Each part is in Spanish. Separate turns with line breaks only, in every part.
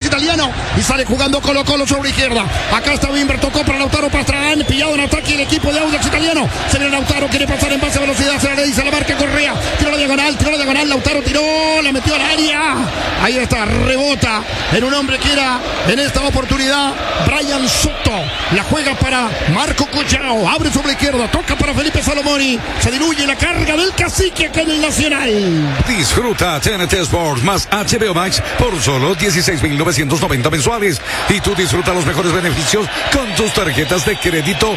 Italiano y sale jugando Colo Colo sobre izquierda. Acá está Wimber, tocó para Lautaro Pastrana, pillado en ataque el equipo de Audax Italiano. Se viene Lautaro, quiere pasar en base a velocidad, se le dice la marca Correa, tiró la diagonal, Lautaro tiró, la metió al área. Ahí está, rebota en un hombre que era en esta oportunidad Brian Soto. La juega para Marco Collao, abre sobre la izquierda, toca para Felipe Salomoni. Se diluye la carga del cacique acá en el Nacional.
Disfruta TNT Sports más HBO Max por solo 16.990 mensuales. Y tú disfruta los mejores beneficios con tus tarjetas de crédito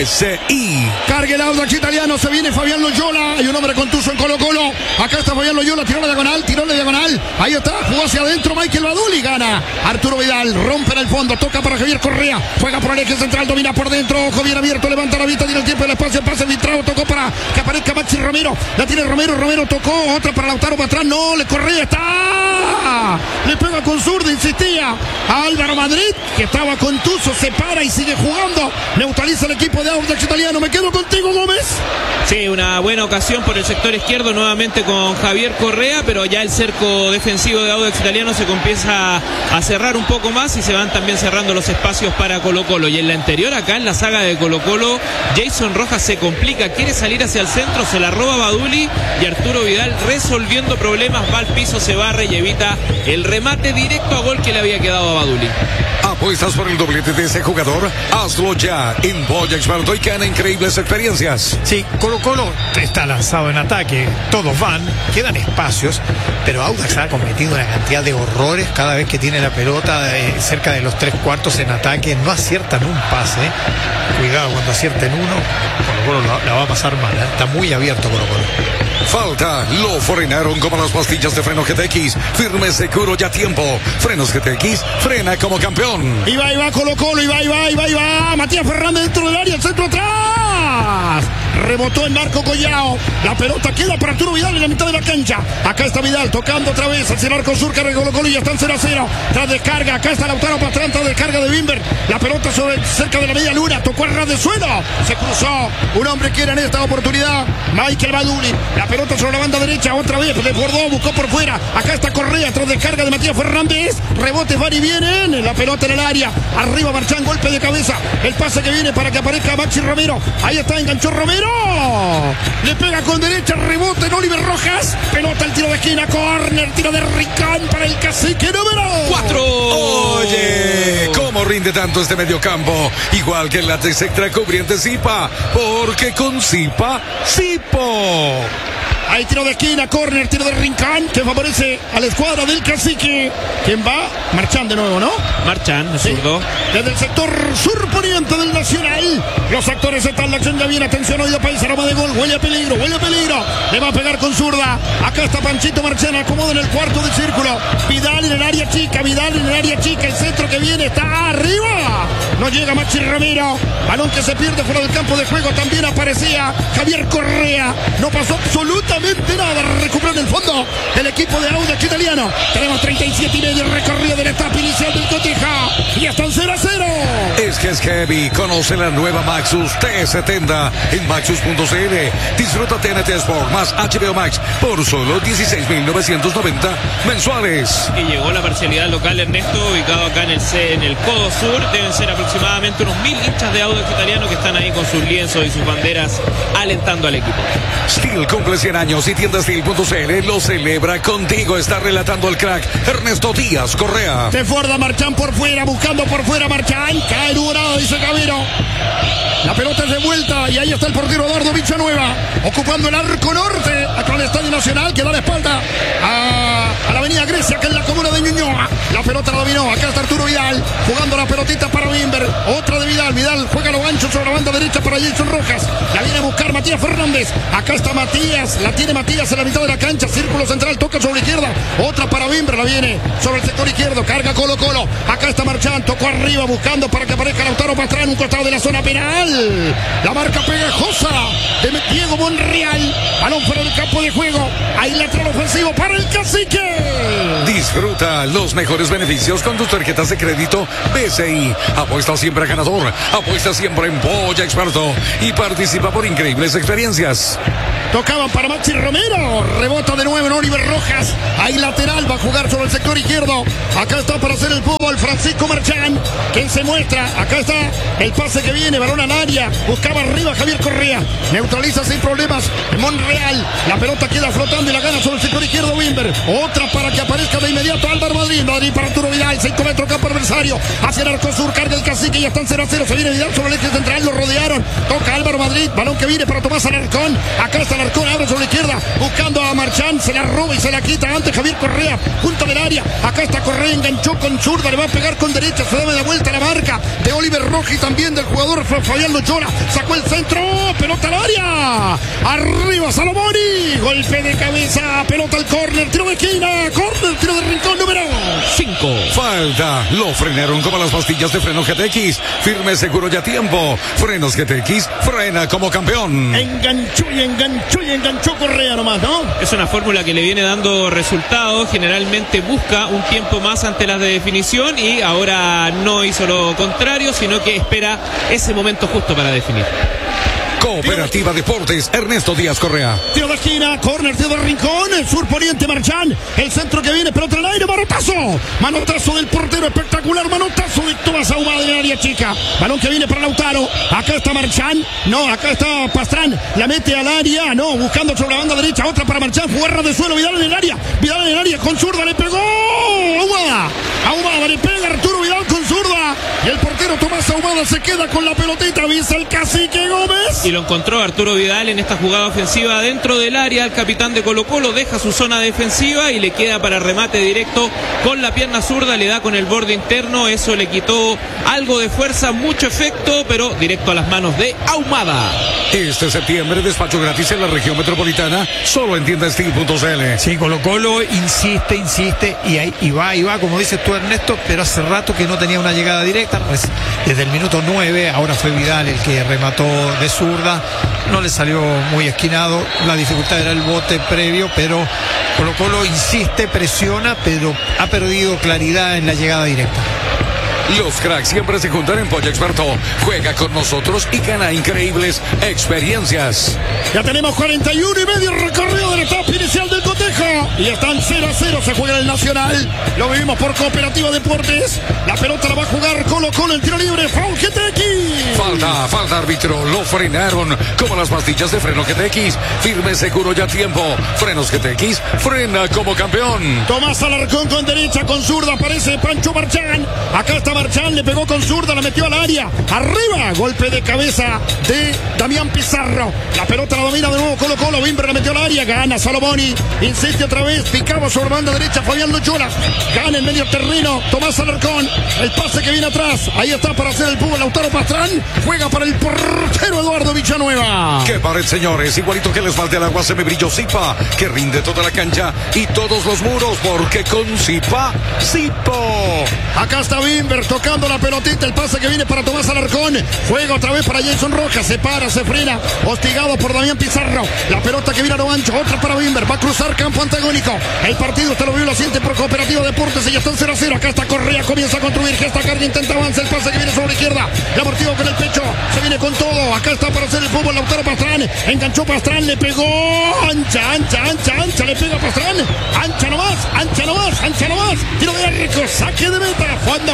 BCI.
Cargue el Audax Italiano, se viene Fabián Loyola. Hay un hombre contuso en Colo Colo. Acá está Fabián Loyola, tiró la diagonal. Ahí está, jugó hacia adentro Michael Baduli, gana Arturo Vidal, rompe en el fondo, toca para Javier Correa, juega por el eje central, domina por dentro, ojo bien abierto, levanta la vista, tiene el tiempo del espacio, pase filtrado, tocó para que aparezca Maxi Romero, la tiene Romero tocó, otra para Lautaro para atrás, no, le Correa está, le pega con zurda, insistía a Álvaro Madrid, que estaba contuso, se para y sigue jugando, neutraliza el equipo de Audax Italiano. Me quedo contigo, Gómez.
Sí, una buena ocasión por el sector izquierdo nuevamente con Javier Correa, pero ya el cerco defensivo de Audax Italiano se comienza a cerrar un poco más y se van también cerrando los espacios para Colo Colo. Y en la anterior, acá en la saga de Colo Colo, Jason Rojas se complica, quiere salir hacia el centro, se la roba Baduli y Arturo Vidal resolviendo problemas, va al piso, se barre y evita el remate directo a gol que le había quedado a Baduli.
¿Apuestas por el doblete de ese jugador? Hazlo ya en Boya Experto y gana increíbles experiencias.
Sí, Colo Colo está lanzado en ataque, todos van, quedan espacios, pero Audax ha cometido una cantidad de horrores cada vez que tiene la pelota cerca de los 3/4 en ataque, no aciertan un pase. Cuidado cuando acierten uno, Colo Colo la va a pasar mal, está muy abierto Colo Colo.
Falta, lo frenaron como las pastillas de freno GTX. Firme, seguro y a tiempo. Frenos GTX, frena como campeón.
Y va Colo Colo, y va. Matías Fernández dentro del área, el centro atrás. Rebotó en Marco Collao. La pelota queda para Arturo Vidal en la mitad de la cancha. Acá está Vidal tocando otra vez hacia el arco sur, carga Colo Colo y ya están 0-0. Tras descarga, acá está Lautaro Pastrana, tras descarga de Wimber. La pelota cerca de la media luna, tocó a ras de suelo. Se cruzó un hombre que era en esta oportunidad Michael Baduli. La pelota sobre la banda derecha, otra vez desbordó, buscó por fuera. Acá está Correa, tras descarga de Matías Fernández. Rebotes van y vienen. La pelota en el área. Arriba Marchán, golpe de cabeza. El pase que viene para que aparezca Maxi Romero. Ahí está, enganchó Romero. Le pega con derecha, rebote en Oliver Rojas. Pelota al tiro de esquina, córner, tiro de Ricán para el cacique número
4.
Oye, ¿cómo rinde tanto este mediocampo? Igual que el látex extra cubriente Zipa, porque con Zipa, Zipo.
Hay tiro de esquina, córner, tiro de Rincón, que favorece a la escuadra del cacique. ¿Quién va? Marchán de nuevo, ¿no?
Marchán,
sí.
zurdo.
Desde el sector surponiente del Nacional. Los actores están, la acción ya viene. Atención, oído país, aroma de gol. Huele a peligro. Le va a pegar con zurda. Acá está Panchito Marchán, acomoda en el cuarto de círculo. Vidal en el área chica, El centro que viene está arriba. No llega Maxi Romero. Balón que se pierde fuera del campo de juego. También aparecía Javier Correa. No pasó absolutamente nada, recupera en el fondo el equipo de Audax Italiano. Tenemos 37,5 recorrido de la etapa inicial del Cotija y están 0-0.
Es que es heavy. Conoce la nueva Maxus T70 en Maxus.cl. Disfruta TNT Sport más HBO Max por solo 16.990 mensuales.
Y llegó la parcialidad local, Ernesto, ubicado acá en el codo sur. Deben ser aproximadamente unos 1.000 hinchas de Audax Italiano que están ahí con sus lienzos y sus banderas alentando al equipo.
Steel cumple 100 años y tienda Steel.cl lo celebra contigo. Está relatando el crack Ernesto Díaz Correa.
Desborda Marchán por fuera, buscando por fuera Marchán. Cae Nubarado, dice Camilo. La pelota es de vuelta y ahí está el portero Eduardo Villanueva, ocupando el arco norte, acá en el Estadio Nacional, que da la espalda a la avenida Grecia, que es la comuna de Ñuñoa. La pelota la dominó, acá está Arturo Vidal, jugando la pelotita para Wimber, otra de Vidal juega los ganchos sobre la banda derecha para Jason Rojas, la viene a buscar Matías Fernández, acá está Matías, la tiene Matías en la mitad de la cancha, círculo central, toca sobre izquierda, otra para Wimber, la viene sobre el sector izquierdo, carga Colo Colo, acá está Marchán, tocó arriba buscando para que aparezca Lautaro Pastrana en un costado de la zona penal. La marca pegajosa de Diego Monreal. Balón fuera del campo de juego. Hay lateral ofensivo para el cacique.
Disfruta los mejores beneficios con tus tarjetas de crédito BCI. Apuesta siempre a ganador. Apuesta siempre en Boya Experto. Y participa por increíbles experiencias.
Tocaban para Maxi Romero. Rebota de nuevo en Oliver Rojas. Hay lateral. Va a jugar sobre el sector izquierdo. Acá está para hacer el fútbol. Francisco Marchán, quien se muestra. Acá está el pase que viene, balón al área. Buscaba arriba Javier Correa. Neutraliza sin problemas Monreal. La pelota queda flotando y la gana sobre el sector izquierdo Wimber. Otra para que aparezca de inmediato Álvaro Madrid. Madrid para Arturo Vidal. 5 metros campo adversario. Hacia el arco sur. Carga el cacique. Ya están 0-0. Se viene Vidal sobre el eje central. Lo rodearon. Toca Álvaro Madrid. Balón que viene para Tomás Alarcón. Acá está Alarcón. Abre sobre la izquierda. Buscando a Marchán. Se la roba y se la quita antes Javier Correa. Punta del área. Acá está Correa. Enganchó con zurda. Le va a pegar con derecha. Se debe de vuelta la marca de Oliver Roji. También del jugador Fabián Loyola. Sacó el centro. Pelota al área. Arriba Salomoni. Golpe de cabeza. Pelota al córner. Tiro de esquina. Córner. Tiro de rincón número
5.
Falta. Lo frenaron como las pastillas de freno GTX. Firme, seguro y a tiempo. Frenos GTX. Frena como campeón.
Enganchó y enganchó y enganchó Correa nomás, ¿no?
Es una fórmula que le viene dando resultados. Generalmente busca un tiempo más ante las de definición y ahora no hizo lo contrario, sino que espera ese momento justo para definir.
Cooperativa Deportes, Ernesto Díaz Correa.
Tiro de esquina, córner, tiro de rincón, el sur poniente Marchán, el centro que viene, pelota al aire, manotazo del portero, espectacular, manotazo de Tomás Ahumada en el área chica, balón que viene para Lautaro, acá está Marchán, no, acá está Pastrán, la mete al área, no, buscando sobre la banda derecha, otra para Marchán, jugarra de suelo, Vidal en el área, con zurda, le pegó, Ahumada le pega Arturo Vidal con zurda, y el portero Tomás Ahumada se queda con la pelotita, avisa el cacique Gómez.
Y lo encontró Arturo Vidal en esta jugada ofensiva dentro del área. El capitán de Colo-Colo deja su zona defensiva y le queda para remate directo con la pierna zurda, le da con el borde interno, eso le quitó algo de fuerza, mucho efecto, pero directo a las manos de Ahumada.
Este septiembre despacho gratis en la región metropolitana, solo en tiendastil.cl.
Sí, Colo-Colo insiste y va, como dices tú, Ernesto, pero hace rato que no tenía una llegada directa, pues desde el minuto 9, ahora fue Vidal el que remató de zurda, no le salió muy esquinado, la dificultad era el bote previo, pero Colo-Colo insiste, presiona, pero ha perdido claridad en la llegada directa.
Los cracks siempre se juntan en Pollo Experto. Juega con nosotros y gana increíbles experiencias.
Ya tenemos 41 y medio recorrido de la etapa inicial del cotejo. Y están 0-0, se juega en el Nacional. Lo vivimos por Cooperativa Deportes. La pelota la va a jugar Colo-Colo, el tiro libre. Foul GTX.
Falta árbitro. Lo frenaron como las pastillas de freno GTX. Firme, seguro y a tiempo. Frenos GTX. Frena como campeón.
Tomás Alarcón con derecha, con zurda. Aparece Pancho Marchán. Acá está Marchán, le pegó con zurda, la metió al área. Arriba, golpe de cabeza de Damián Pizarro. La pelota la domina de nuevo Colo-Colo. Wimber la metió al área. Gana Salomoni. Insiste otra vez. Picaba sobre banda derecha Fabián Loyola. Gana el medio terreno Tomás Alarcón. El pase que viene atrás. Ahí está para hacer el fútbol Lautaro Pastrán. Juega para el portero Eduardo Villanueva.
Qué pared, señores. Igualito que les falte el agua semibrillo Zipa, que rinde toda la cancha y todos los muros, porque con Zipa, Zipo.
Acá está Wimber tocando la pelotita, el pase que viene para Tomás Alarcón, juega otra vez para Jason Rojas, se para, se frena, hostigado por Damián Pizarro, la pelota que viene a lo ancho, otra para Wimber, va a cruzar campo antagónico, el partido usted lo vio, lo siente por Cooperativa Deportes, y ya están 0-0, acá está Correa, comienza a construir, gesta carga, intenta avanza, el pase que viene sobre la izquierda, la amortigua con el pecho, se viene con todo, acá está para hacer el fútbol Lautaro Pastrán, enganchó Pastrán, le pegó, ancha, le pega Pastrán, ancha nomás, tiro de arco, saque de meta, fondo,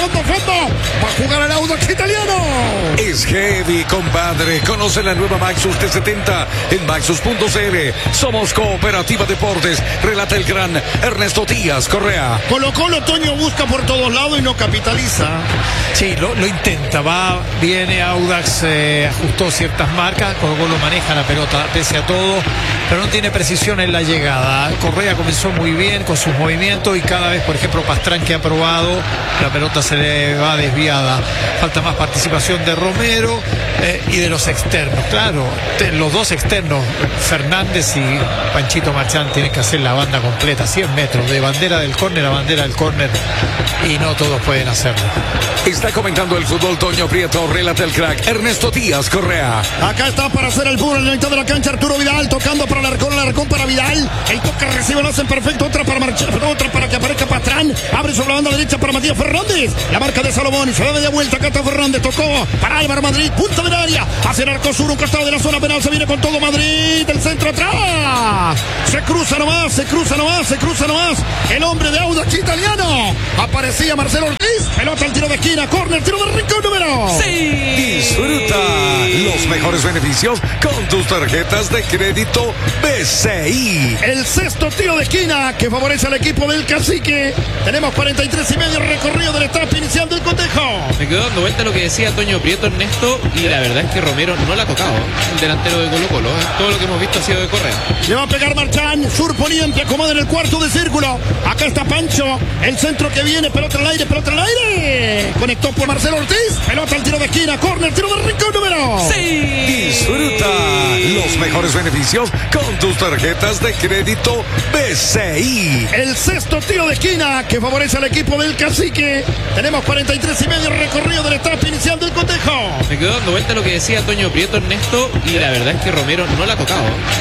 va a jugar el Audax italiano.
Es heavy, compadre. Conoce la nueva Maxus T70 en Maxus.cl. Somos Cooperativa Deportes. Relata el gran Ernesto Díaz Correa.
Colo-Colo, Toño busca por todos lados y no capitaliza.
Sí, lo intenta, va, viene Audax, ajustó ciertas marcas, Colo-Colo maneja la pelota pese a todo, pero no tiene precisión en la llegada. Correa comenzó muy bien con sus movimientos y cada vez, por ejemplo, Pastrán, que ha probado, la pelota se le va desviada. Falta más participación de Romero y de los externos. Claro, los dos externos, Fernández y Panchito Marchán, tienen que hacer la banda completa, 100 metros, de bandera del córner a bandera del córner, y no todos pueden hacerlo.
Está comentando el fútbol Toño Prieto, relata el crack Ernesto Díaz Correa.
Acá está para hacer el fútbol en la mitad de la cancha Arturo Vidal, tocando para Alarcón para Vidal. El toque recibe, lo hacen perfecto, otra para Marchán, otra para que aparezca Pastrán, abre sobre la banda derecha para Matías Fernández, la marca de Salomón, se da media vuelta, acá está Fernández, tocó para Álvaro Madrid, punta del área, hacia el arco sur, un costado de la zona penal, se viene con todo Madrid, del centro atrás, se cruza nomás, el hombre de Audax italiano, aparecía Marcelo Ortiz. Pelota al tiro de esquina, córner, tiro de rincón número.
Disfruta los mejores beneficios con tus tarjetas de crédito BCI.
El sexto tiro de esquina que favorece al equipo del Cacique. Tenemos 43 y medio recorrido de la etapa inicial del cotejo.
Me quedo dando vuelta lo que decía Toño Prieto, Ernesto, y la verdad es que Romero no la ha tocado, el delantero de Colo-Colo. Todo lo que hemos visto ha sido de correr.
Le va a pegar Marchán, sur poniente, acomoda en el cuarto de círculo. Acá está Pancho, el centro que viene, pelota al aire, pelota al aire. Conectó por Marcelo Ortiz, pelota al tiro de esquina, córner, tiro de rincón número.
Disfruta los mejores beneficios con tus tarjetas de crédito BCI.
El sexto tiro de esquina que favorece al equipo del Cacique. Tenemos 43 y medio recorrido de la etapa inicial del cotejo.
Me quedo dando vuelta lo que decía Toño Prieto, Ernesto, y la verdad es que Romero no la ha tocado.